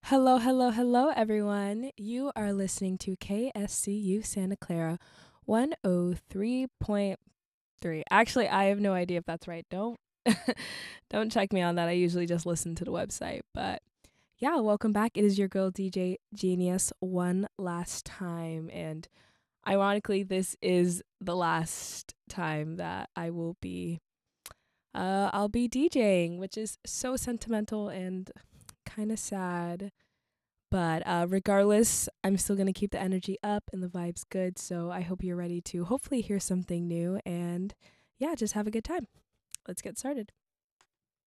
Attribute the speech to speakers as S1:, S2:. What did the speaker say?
S1: Hello, hello, hello, everyone. You are listening to KSCU Santa Clara 103.3. Actually, I have no idea if that's right. Don't don't check me on that. I usually just listen to the website. But yeah, welcome back. It is your girl DJ Genius one last time, and ironically, this is the last time that I'll be DJing, which is so sentimental and kind of sad. But regardless, I'm still going to keep the energy up and the vibes good. So I hope you're ready to hopefully hear something new and yeah, just have a good time. Let's get started.